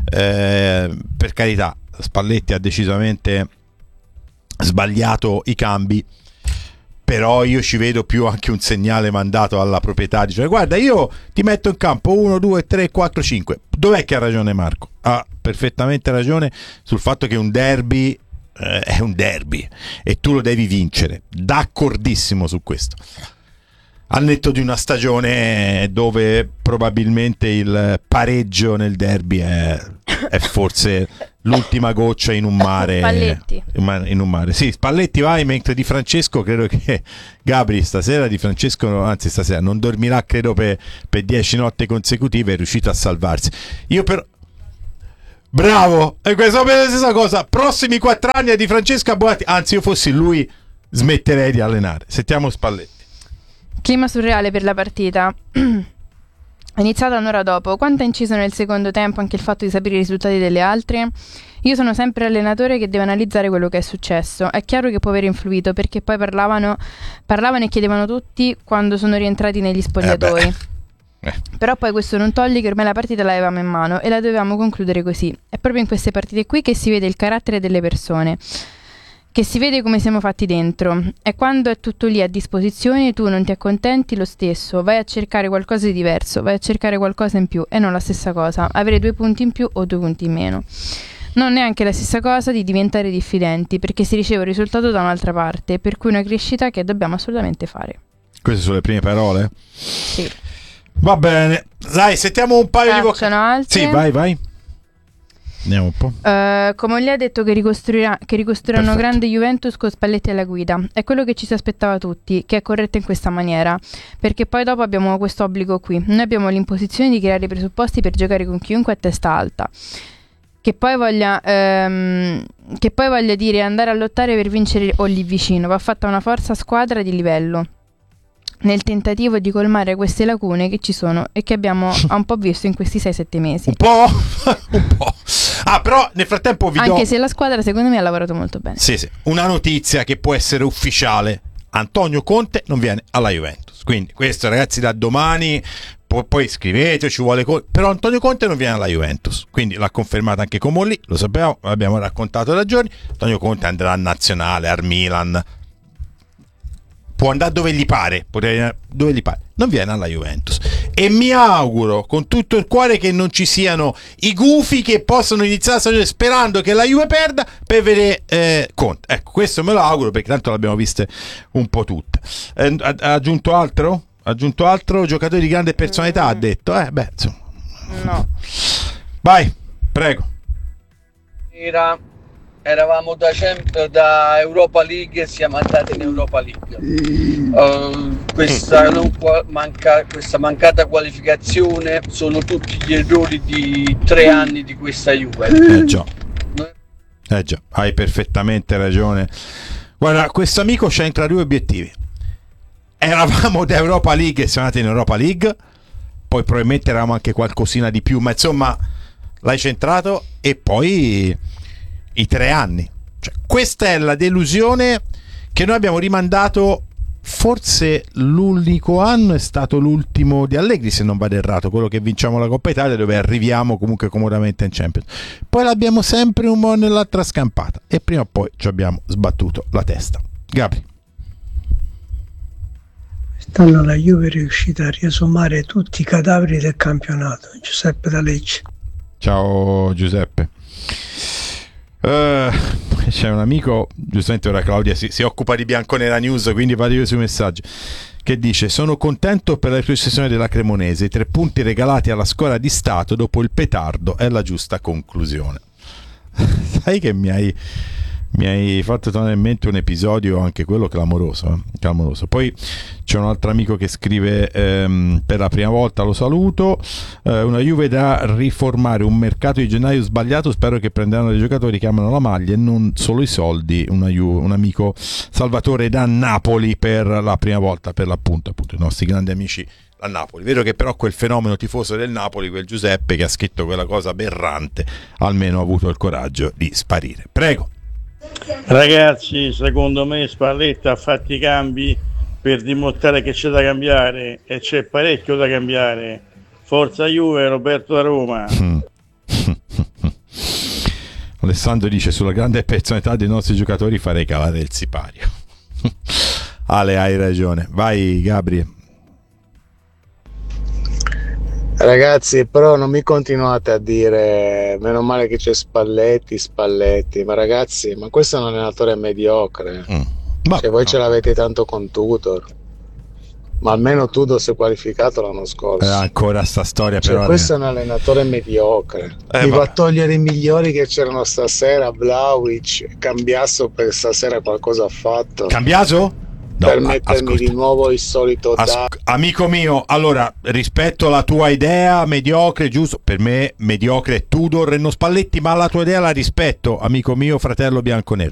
per carità Spalletti ha decisamente sbagliato i cambi, però io ci vedo più anche un segnale mandato alla proprietà, cioè guarda, io ti metto in campo 1, 2, 3, 4, 5. Dov'è che ha ragione Marco? Ha perfettamente ragione sul fatto che un derby è un derby e tu lo devi vincere, d'accordissimo su questo, al netto di una stagione dove probabilmente il pareggio nel derby è forse l'ultima goccia in un mare. Spalletti. In un mare. Sì, Spalletti vai, mentre Di Francesco credo che Gabri stasera Di Francesco, anzi stasera non dormirà credo per 10 notti consecutive, è riuscito a salvarsi. Io però bravo, e questa è la stessa cosa, prossimi 4 anni a Di Francesco abbonati, anzi io fossi lui smetterei di allenare. Sentiamo Spalletti. Clima surreale per la partita. È iniziata un'ora dopo. Quanto ha inciso nel secondo tempo anche il fatto di sapere i risultati delle altre? Io sono sempre allenatore che deve analizzare quello che è successo. È chiaro che può aver influito, perché poi parlavano e chiedevano tutti quando sono rientrati negli spogliatoi. Però poi questo non toglie che ormai la partita l'avevamo in mano e la dovevamo concludere così. È proprio in queste partite qui che si vede il carattere delle persone, che si vede come siamo fatti dentro. E quando è tutto lì a disposizione tu non ti accontenti lo stesso, vai a cercare qualcosa di diverso, vai a cercare qualcosa in più e non la stessa cosa, avere 2 punti in più o 2 punti in meno. Non è anche la stessa cosa di diventare diffidenti, perché si riceve un risultato da un'altra parte, per cui una crescita che dobbiamo assolutamente fare. Queste sono le prime parole? Sì. Va bene, dai, sentiamo un paio di vocali. Sì, vai. Andiamo un po'. Comolli ha detto che ricostruiranno grande Juventus con Spalletti alla guida. È quello che ci si aspettava tutti, che è corretto in questa maniera, perché poi dopo abbiamo questo obbligo qui. Noi abbiamo l'imposizione di creare i presupposti per giocare con chiunque a testa alta, che poi voglia dire andare a lottare per vincere o lì vicino. Va fatta una forza squadra di livello nel tentativo di colmare queste lacune che ci sono e che abbiamo un po' visto in questi 6-7 mesi. Un po'. Però nel frattempo anche se la squadra secondo me ha lavorato molto bene. Sì. Una notizia che può essere ufficiale: Antonio Conte non viene alla Juventus. Quindi questo, ragazzi, da domani poi scrivete, ci vuole però Antonio Conte non viene alla Juventus. Quindi l'ha confermato anche Comolli, lo sappiamo, l'abbiamo raccontato da giorni. Antonio Conte andrà al Nazionale, al Milan, può andare dove gli pare, non viene alla Juventus. E mi auguro con tutto il cuore che non ci siano i gufi che possono iniziare la stagione sperando che la Juve perda per vedere Conte. Ecco, questo me lo auguro, perché tanto l'abbiamo viste un po' tutte. Ha aggiunto altro? Giocatore di grande personalità, ha detto. Insomma. No. Vai, prego. Eravamo da Europa League e siamo andati in Europa League. Questa mancata qualificazione sono tutti gli errori di 3 anni di questa Juve. Già, hai perfettamente ragione. Guarda, questo amico c'entra 2 obiettivi. Eravamo da Europa League e siamo andati in Europa League, poi probabilmente eravamo anche qualcosina di più, ma insomma l'hai centrato. E poi i 3 anni, cioè, questa è la delusione che noi abbiamo rimandato. Forse l'unico anno è stato l'ultimo di Allegri, se non vado errato, quello che vinciamo la Coppa Italia, dove arriviamo comunque comodamente in Champions. Poi l'abbiamo sempre un po' nell'altra scampata e prima o poi ci abbiamo sbattuto la testa. Gabri. Quest'anno la Juve è riuscita a riesumare tutti i cadaveri del campionato. Giuseppe da Lecce. Ciao Giuseppe. C'è un amico, giustamente ora Claudia si occupa di Bianconera News, quindi vado io sui messaggi, che dice: sono contento per la retrocessione della Cremonese, i 3 punti regalati alla scuola di Stato dopo il petardo è la giusta conclusione. Sai che mi hai fatto tornare in mente un episodio, anche quello clamoroso. Poi c'è un altro amico che scrive per la prima volta, lo saluto, una Juve da riformare, un mercato di gennaio sbagliato, spero che prenderanno dei giocatori che amano la maglia e non solo i soldi. Un amico Salvatore da Napoli, per la prima volta, per l'appunto, i nostri grandi amici a Napoli. Vedo che però quel fenomeno tifoso del Napoli, quel Giuseppe che ha scritto quella cosa aberrante, almeno ha avuto il coraggio di sparire. Prego. Ragazzi, secondo me Spalletti ha fatto i cambi per dimostrare che c'è da cambiare, e c'è parecchio da cambiare. Forza Juve, Roberto da Roma. Alessandro dice: sulla grande personalità dei nostri giocatori farei calare il sipario. Ale, hai ragione. Vai Gabri. Ragazzi, però non mi continuate a dire meno male che c'è Spalletti, ma ragazzi, ma questo è un allenatore mediocre. Cioè, voi ce l'avete tanto con Tudor, ma almeno Tudor si è qualificato l'anno scorso. Ancora sta storia, cioè, però questo è un allenatore mediocre. Mi va a togliere i migliori che c'erano stasera, Vlahovic, Cambiaso, per stasera qualcosa ha fatto. Cambiaso? No, per mettermi di nuovo il solito amico mio, allora rispetto alla tua idea mediocre, giusto, per me mediocre è Tudor e non Spalletti, ma la tua idea la rispetto, amico mio, fratello bianconero.